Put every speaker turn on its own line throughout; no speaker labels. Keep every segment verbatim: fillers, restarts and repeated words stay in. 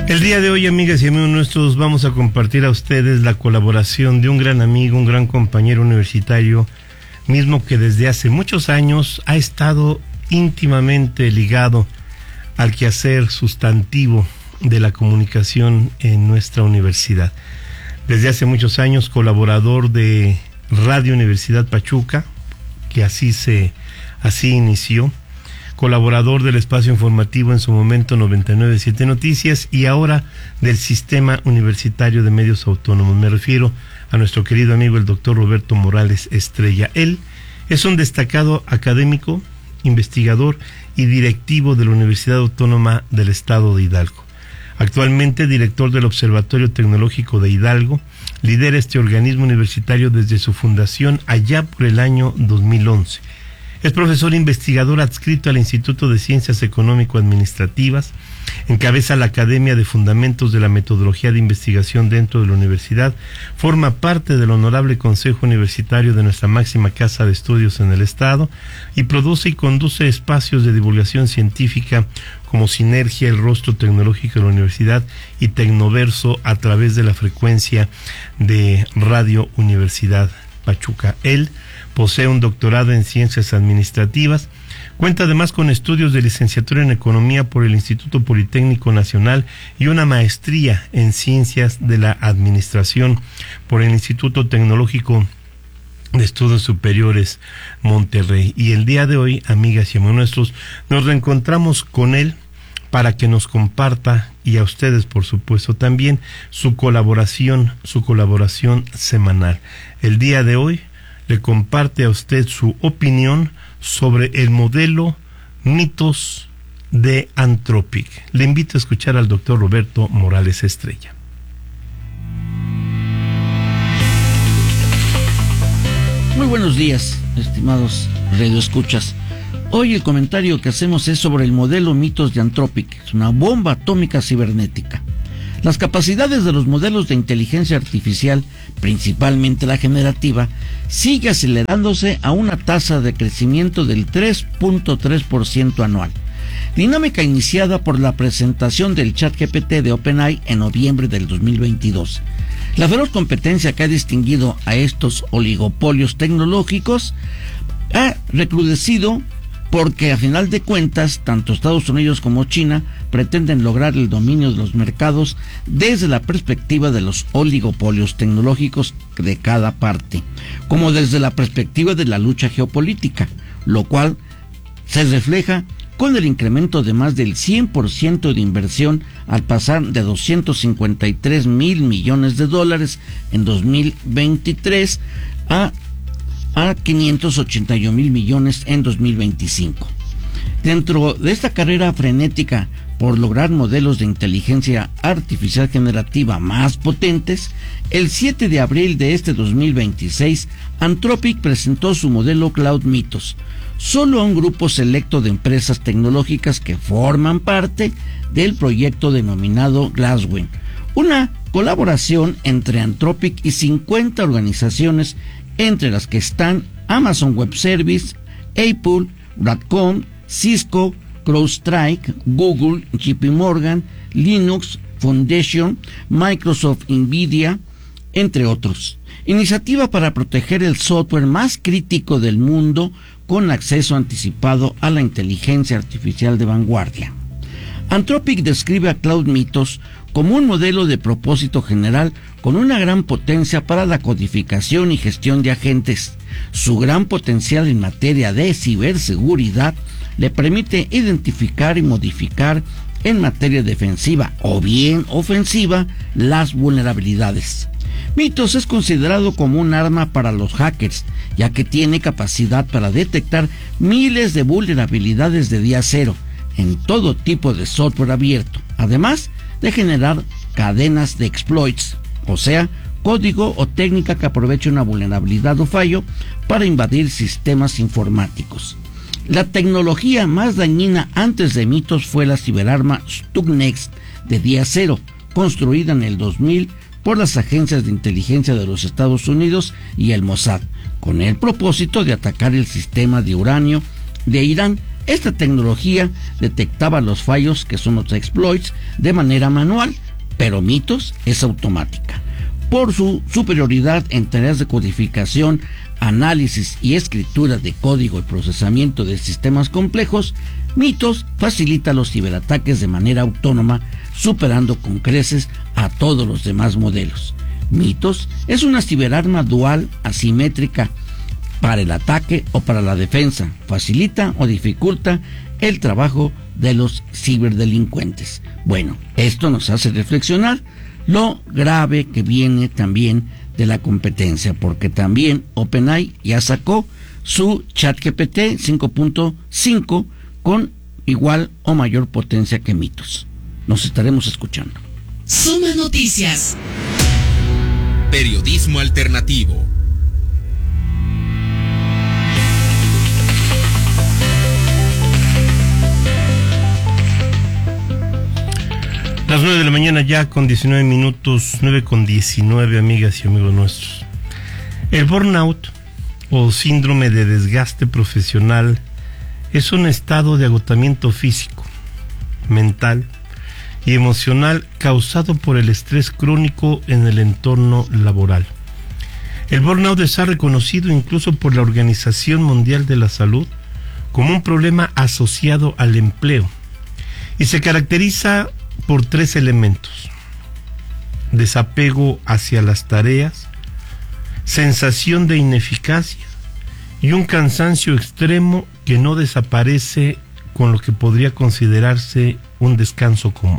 El día de hoy, amigas y amigos nuestros, vamos a compartir a ustedes la colaboración de un gran amigo, un gran compañero universitario, mismo que desde hace muchos años ha estado íntimamente ligado al quehacer sustantivo de la comunicación en nuestra universidad. Desde hace muchos años colaborador de Radio Universidad Pachuca, que así se así inició, colaborador del espacio informativo en su momento noventa y nueve punto siete Noticias y ahora del Sistema Universitario de Medios Autónomos. Me refiero a nuestro querido amigo el doctor Roberto Morales Estrella. Él es un destacado académico, investigador y directivo de la Universidad Autónoma del Estado de Hidalgo. Actualmente director del Observatorio Tecnológico de Hidalgo, lidera este organismo universitario desde su fundación allá por el año dos mil once. Es profesor investigador adscrito al Instituto de Ciencias Económico-Administrativas, encabeza la Academia de Fundamentos de la Metodología de Investigación dentro de la universidad, forma parte del Honorable Consejo Universitario de nuestra máxima casa de estudios en el Estado y produce y conduce espacios de divulgación científica como Sinergia, el rostro tecnológico de la universidad, y Tecnoverso a través de la frecuencia de Radio Universidad Pachuca. Él posee un doctorado en Ciencias Administrativas, cuenta además con estudios de licenciatura en Economía por el Instituto Politécnico Nacional y una maestría en Ciencias de la Administración por el Instituto Tecnológico de Estudios Superiores Monterrey. Y el día de hoy, amigas y amigos nuestros, nos reencontramos con él para que nos comparta, y a ustedes por supuesto también, su colaboración, su colaboración semanal. El día de hoy le comparte a usted su opinión sobre el modelo Mitos de Anthropic. Le invito a escuchar al doctor Roberto Morales Estrella.
Muy buenos días, estimados radioescuchas. Hoy el comentario que hacemos es sobre el modelo Mitos de Anthropic. Es una bomba atómica cibernética. Las capacidades de los modelos de inteligencia artificial, principalmente la generativa, sigue acelerándose a una tasa de crecimiento del tres punto tres por ciento anual. Dinámica iniciada por la presentación del ChatGPT de OpenAI en noviembre del dos mil veintidós. La feroz competencia que ha distinguido a estos oligopolios tecnológicos ha recrudecido porque a final de cuentas, tanto Estados Unidos como China pretenden lograr el dominio de los mercados desde la perspectiva de los oligopolios tecnológicos de cada parte, como desde la perspectiva de la lucha geopolítica, lo cual se refleja con el incremento de más del cien por ciento de inversión al pasar de doscientos cincuenta y tres mil millones de dólares en dos mil veintitrés a a quinientos ochenta y un mil millones en dos mil veinticinco. Dentro de esta carrera frenética por lograr modelos de inteligencia artificial generativa más potentes, el siete de abril de este dos mil veintiséis, Anthropic presentó su modelo Cloud Mythos, solo a un grupo selecto de empresas tecnológicas que forman parte del proyecto denominado Glasswing, una colaboración entre Anthropic y cincuenta organizaciones, entre las que están Amazon Web Services, Apple, Broadcom, Cisco, CrowdStrike, Google, J P Morgan, Linux Foundation, Microsoft, Nvidia, entre otros. Iniciativa para proteger el software más crítico del mundo con acceso anticipado a la inteligencia artificial de vanguardia. Anthropic describe a Cloud Mythos como un modelo de propósito general con una gran potencia para la codificación y gestión de agentes. Su gran potencial en materia de ciberseguridad le permite identificar y modificar en materia defensiva o bien ofensiva las vulnerabilidades. Mythos es considerado como un arma para los hackers, ya que tiene capacidad para detectar miles de vulnerabilidades de día cero en todo tipo de software abierto, además de generar cadenas de exploits, o sea, código o técnica que aproveche una vulnerabilidad o fallo para invadir sistemas informáticos. La tecnología más dañina antes de Mythos fue la ciberarma Stuxnet de día cero, construida en el dos mil por las agencias de inteligencia de los Estados Unidos y el Mossad, con el propósito de atacar el sistema de uranio de Irán Esta tecnología detectaba los fallos, que son los exploits, de manera manual, pero Mitos es automática. Por su superioridad en tareas de codificación, análisis y escritura de código y procesamiento de sistemas complejos, Mitos facilita los ciberataques de manera autónoma, superando con creces a todos los demás modelos. Mitos es una ciberarma dual asimétrica para el ataque o para la defensa. Facilita o dificulta el trabajo de los ciberdelincuentes. Bueno, esto nos hace reflexionar lo grave que viene también de la competencia, porque también OpenAI ya sacó su ChatGPT cinco punto cinco con igual o mayor potencia que Mitos. Nos estaremos escuchando.
Suma Noticias.
Periodismo alternativo.
Las nueve de la mañana ya con diecinueve minutos, nueve con diecinueve, amigas y amigos nuestros. El burnout o síndrome de desgaste profesional es un estado de agotamiento físico, mental y emocional causado por el estrés crónico en el entorno laboral. El burnout está reconocido incluso por la Organización Mundial de la Salud como un problema asociado al empleo y se caracteriza por tres elementos: desapego hacia las tareas, sensación de ineficacia y un cansancio extremo que no desaparece con lo que podría considerarse un descanso común.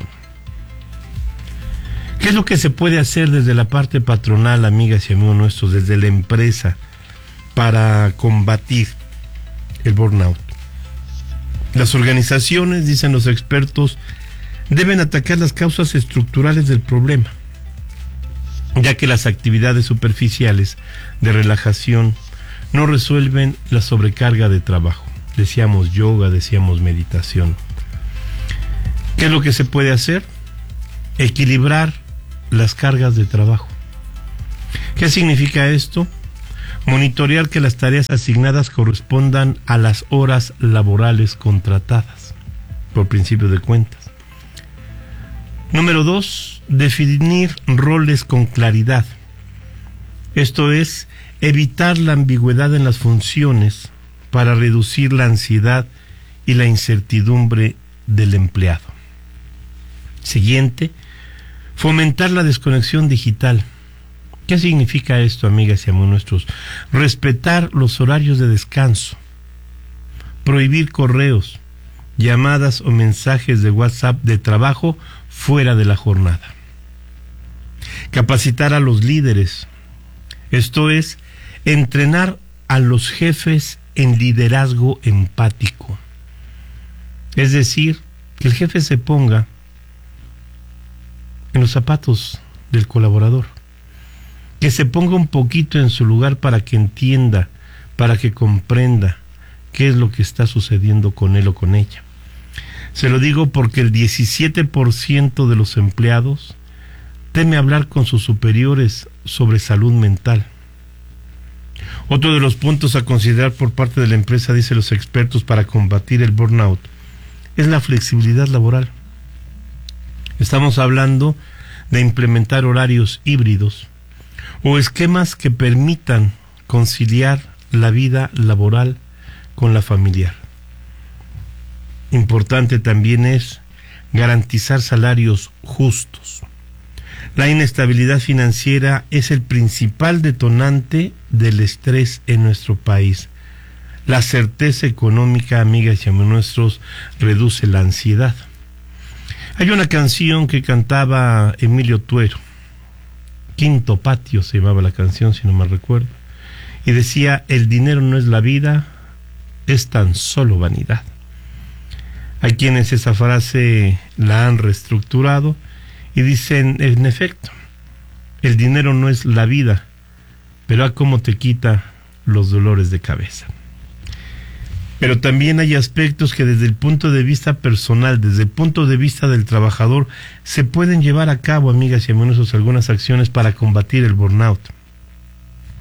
¿Qué es lo que se puede hacer desde la parte patronal, amigas y amigos nuestros, desde la empresa, para combatir el burnout? Las organizaciones, dicen los expertos, deben atacar las causas estructurales del problema, ya que las actividades superficiales de relajación no resuelven la sobrecarga de trabajo. Decíamos yoga, decíamos meditación. ¿Qué es lo que se puede hacer? Equilibrar las cargas de trabajo. ¿Qué significa esto? Monitorear que las tareas asignadas correspondan a las horas laborales contratadas, por principio de cuentas. Número dos, definir roles con claridad. Esto es, evitar la ambigüedad en las funciones para reducir la ansiedad y la incertidumbre del empleado. Siguiente, fomentar la desconexión digital. ¿Qué significa esto, amigas y amigos nuestros? Respetar los horarios de descanso, prohibir correos, llamadas o mensajes de WhatsApp de trabajo fuera de la jornada. Capacitar a los líderes, esto es, entrenar a los jefes en liderazgo empático. Es decir, que el jefe se ponga en los zapatos del colaborador, que se ponga un poquito en su lugar para que entienda, para que comprenda qué es lo que está sucediendo con él o con ella. Se lo digo porque el diecisiete por ciento de los empleados teme hablar con sus superiores sobre salud mental. Otro de los puntos a considerar por parte de la empresa, dicen los expertos, para combatir el burnout, es la flexibilidad laboral. Estamos hablando de implementar horarios híbridos o esquemas que permitan conciliar la vida laboral con la familiar. Importante también es garantizar salarios justos. La inestabilidad financiera es el principal detonante del estrés en nuestro país. La certeza económica, amigas y amigos nuestros, reduce la ansiedad. Hay una canción que cantaba Emilio Tuero, Quinto Patio se llamaba la canción, si no mal recuerdo, y decía: el dinero no es la vida, es tan solo vanidad. Hay quienes esa frase la han reestructurado y dicen, en efecto, el dinero no es la vida, pero a cómo te quita los dolores de cabeza. Pero también hay aspectos que desde el punto de vista personal, desde el punto de vista del trabajador, se pueden llevar a cabo, amigas y amigos, algunas acciones para combatir el burnout.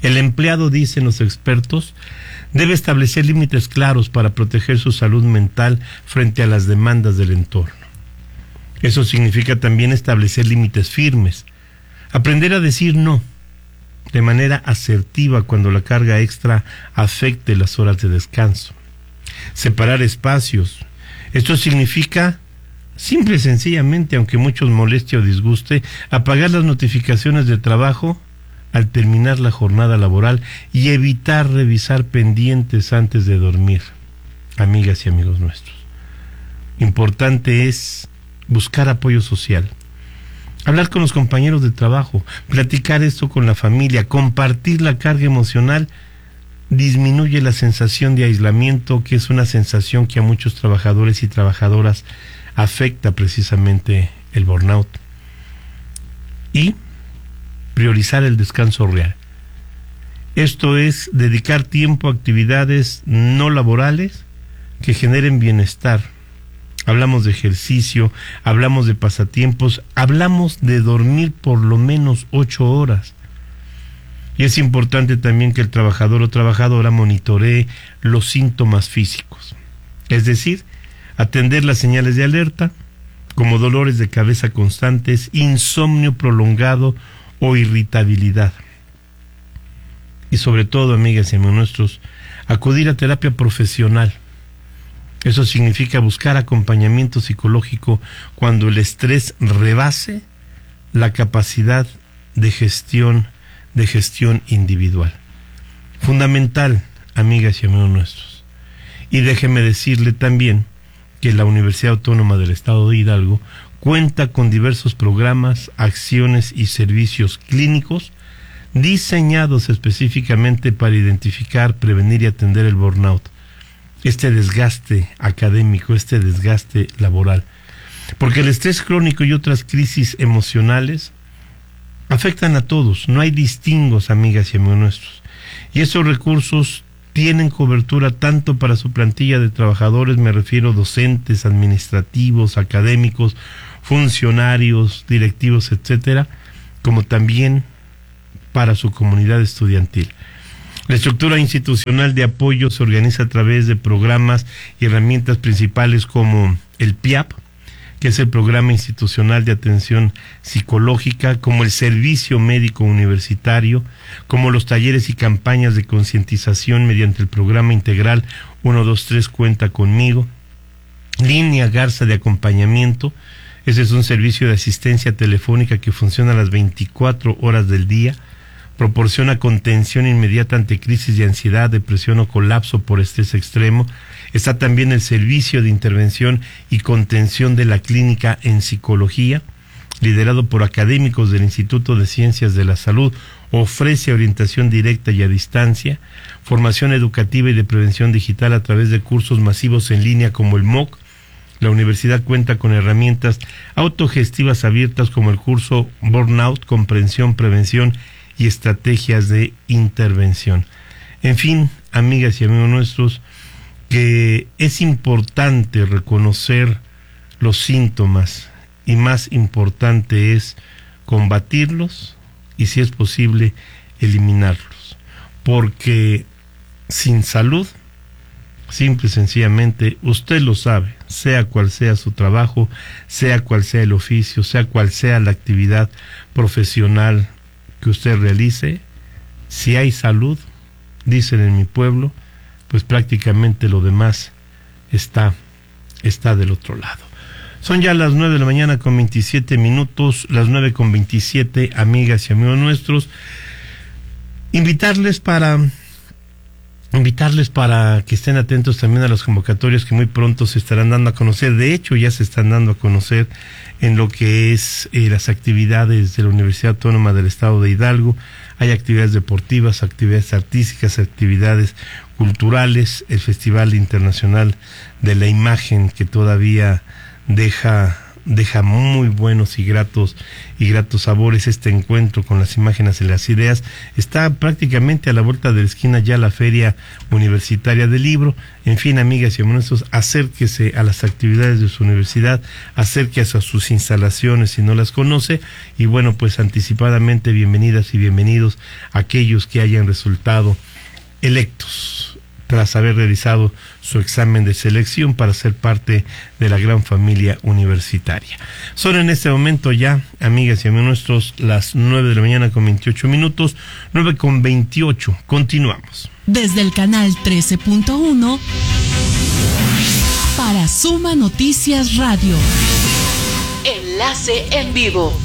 El empleado, dicen los expertos, debe establecer límites claros para proteger su salud mental frente a las demandas del entorno. Eso significa también establecer límites firmes, aprender a decir no de manera asertiva cuando la carga extra afecte las horas de descanso. Separar espacios. Esto significa, simple y sencillamente, aunque muchos moleste o disguste, apagar las notificaciones de trabajo al terminar la jornada laboral y evitar revisar pendientes antes de dormir. Amigas y amigos nuestros, importante es buscar apoyo social, hablar con los compañeros de trabajo, platicar esto con la familia, compartir la carga emocional, disminuye la sensación de aislamiento, que es una sensación que a muchos trabajadores y trabajadoras afecta precisamente el burnout. Y priorizar el descanso real. Esto es dedicar tiempo a actividades no laborales que generen bienestar. Hablamos de ejercicio, hablamos de pasatiempos, hablamos de dormir por lo menos ocho horas. Y es importante también que el trabajador o trabajadora monitoree los síntomas físicos. Es decir, atender las señales de alerta, como dolores de cabeza constantes, insomnio prolongado o irritabilidad. Y sobre todo, amigas y amigos nuestros, acudir a terapia profesional. Eso significa buscar acompañamiento psicológico cuando el estrés rebase la capacidad de gestión, de gestión individual. Fundamental, amigas y amigos nuestros. Y déjeme decirle también que la Universidad Autónoma del Estado de Hidalgo cuenta con diversos programas, acciones y servicios clínicos diseñados específicamente para identificar, prevenir y atender el burnout, este desgaste académico, este desgaste laboral. Porque el estrés crónico y otras crisis emocionales afectan a todos, no hay distingos, amigas y amigos nuestros. Y esos recursos tienen cobertura tanto para su plantilla de trabajadores, me refiero docentes, administrativos, académicos, funcionarios, directivos, etcétera, como también para su comunidad estudiantil. La estructura institucional de apoyo se organiza a través de programas y herramientas principales como el P I A P, que es el Programa Institucional de Atención Psicológica, como el Servicio Médico Universitario, como los talleres y campañas de concientización mediante el Programa Integral uno dos tres Cuenta Conmigo, Línea Garza de Acompañamiento. Ese es un servicio de asistencia telefónica que funciona las veinticuatro horas del día, proporciona contención inmediata ante crisis de ansiedad, depresión o colapso por estrés extremo. Está también el servicio de intervención y contención de la clínica en psicología, liderado por académicos del Instituto de Ciencias de la Salud. Ofrece orientación directa y a distancia, formación educativa y de prevención digital a través de cursos masivos en línea como el M O C. La universidad cuenta con herramientas autogestivas abiertas como el curso Burnout, Comprensión, Prevención y Estrategias de Intervención. En fin, amigas y amigos nuestros, que es importante reconocer los síntomas y más importante es combatirlos y, si es posible, eliminarlos. Porque sin salud, simple y sencillamente, usted lo sabe, sea cual sea su trabajo, sea cual sea el oficio, sea cual sea la actividad profesional que usted realice, si hay salud, dicen en mi pueblo, pues prácticamente lo demás está, está del otro lado. Son ya las nueve de la mañana con veintisiete minutos, las nueve con veintisiete, amigas y amigos nuestros. Invitarles para... Invitarles para que estén atentos también a las convocatorias que muy pronto se estarán dando a conocer. De hecho, ya se están dando a conocer en lo que es eh, las actividades de la Universidad Autónoma del Estado de Hidalgo. Hay actividades deportivas, actividades artísticas, actividades culturales, el Festival Internacional de la Imagen, que todavía deja deja muy buenos y gratos y gratos sabores este encuentro con las imágenes y las ideas. Está prácticamente a la vuelta de la esquina ya la Feria Universitaria del Libro. En fin, amigas y amigos, acérquese a las actividades de su universidad, acérquese a sus instalaciones si no las conoce, y bueno, pues anticipadamente bienvenidas y bienvenidos a aquellos que hayan resultado electos tras haber realizado su examen de selección para ser parte de la gran familia universitaria. Son en este momento ya, amigas y amigos nuestros, las nueve de la mañana con veintiocho minutos, nueve con veintiocho. Continuamos.
Desde el canal trece punto uno para Suma Noticias Radio. Enlace en vivo.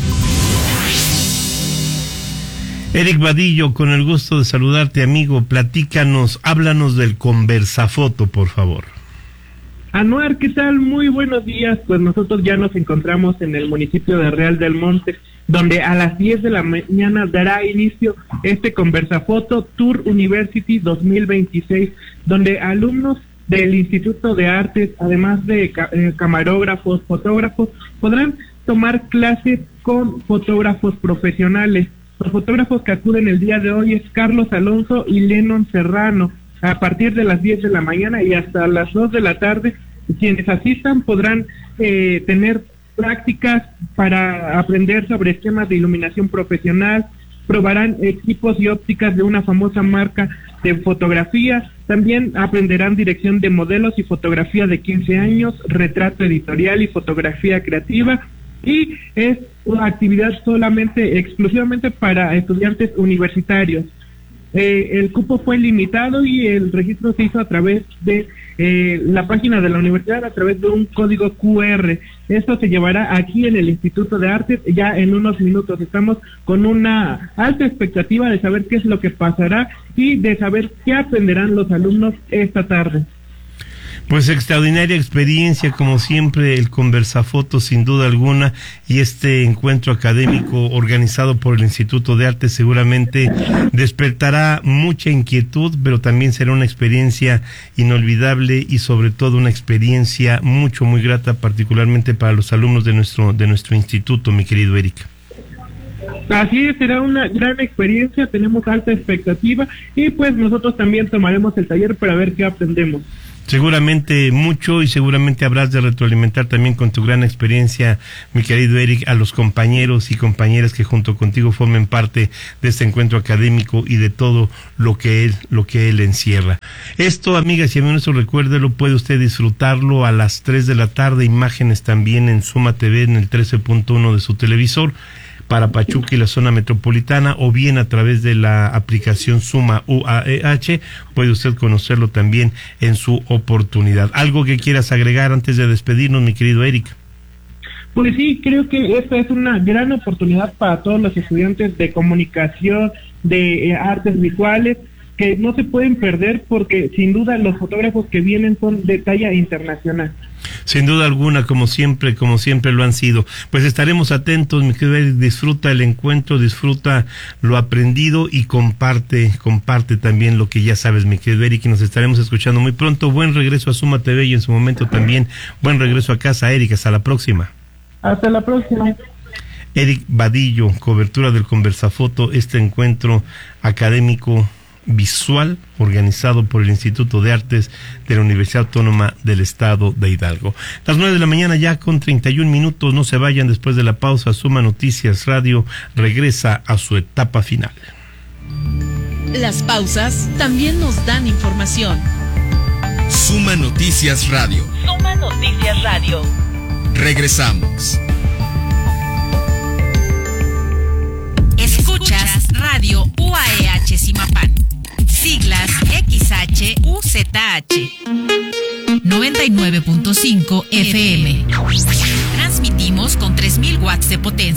Eric Vadillo, con el gusto de saludarte, amigo. Platícanos, háblanos del Conversafoto, por favor.
Anuar, ¿qué tal? Muy buenos días. Pues nosotros ya nos encontramos en el municipio de Real del Monte, donde a las diez de la mañana dará inicio este Conversafoto Tour University dos mil veintiséis, donde alumnos del Instituto de Artes, además de ca- eh, camarógrafos, fotógrafos, podrán tomar clases con fotógrafos profesionales. Los fotógrafos que acuden el día de hoy es Carlos Alonso y Lennon Serrano. A partir de las diez de la mañana y hasta las dos de la tarde, quienes asistan podrán eh, tener prácticas para aprender sobre esquemas de iluminación profesional, probarán equipos y ópticas de una famosa marca de fotografía, también aprenderán dirección de modelos y fotografía de quince años, retrato editorial y fotografía creativa, y es una actividad solamente, exclusivamente para estudiantes universitarios. Eh, el cupo fue limitado y el registro se hizo a través de eh, la página de la universidad, a través de un código cu erre. Esto se llevará aquí en el Instituto de Artes ya en unos minutos. Estamos con una alta expectativa de saber qué es lo que pasará y de saber qué aprenderán los alumnos esta tarde.
Pues extraordinaria experiencia, como siempre, el Conversafoto, sin duda alguna, y este encuentro académico organizado por el Instituto de Arte seguramente despertará mucha inquietud, pero también será una experiencia inolvidable y sobre todo una experiencia mucho, muy grata, particularmente para los alumnos de nuestro, de nuestro instituto, mi querido Eric.
Así es, será una gran experiencia, tenemos alta expectativa y pues nosotros también tomaremos el taller para ver qué aprendemos.
Seguramente mucho, y seguramente habrás de retroalimentar también con tu gran experiencia, mi querido Eric, a los compañeros y compañeras que junto contigo formen parte de este encuentro académico y de todo lo que él, lo que él encierra. Esto, amigas y amigos, recuérdelo, puede usted disfrutarlo a las tres de la tarde, imágenes también en Suma T V en el trece punto uno de su televisor, para Pachuca y la zona metropolitana, o bien a través de la aplicación Suma U A E H, puede usted conocerlo también en su oportunidad. ¿Algo que quieras agregar antes de despedirnos, mi querido Eric?
Pues sí, creo que esta es una gran oportunidad para todos los estudiantes de comunicación, de eh, artes visuales, que no se pueden perder porque sin duda los fotógrafos que vienen son de talla internacional.
Sin duda alguna, como siempre, como siempre lo han sido. Pues estaremos atentos, mi querido Eric, disfruta el encuentro, disfruta lo aprendido y comparte, comparte también lo que ya sabes, mi querido Eric, y nos estaremos escuchando muy pronto. Buen regreso a Suma T V y en su momento también buen regreso a casa, Eric. Hasta la próxima.
Hasta la próxima.
Eric Vadillo, cobertura del Conversafoto, este encuentro académico visual organizado por el Instituto de Artes de la Universidad Autónoma del Estado de Hidalgo. Las nueve de la mañana ya con treinta y un minutos, no se vayan. Después de la pausa, Suma Noticias Radio regresa a su etapa final.
Las pausas también nos dan información.
Suma Noticias Radio.
Suma Noticias Radio.
Regresamos.
Escuchas Radio U A E H Zimapán. Siglas X H U Z H. noventa y nueve punto cinco F M. Transmitimos con tres mil watts de potencia.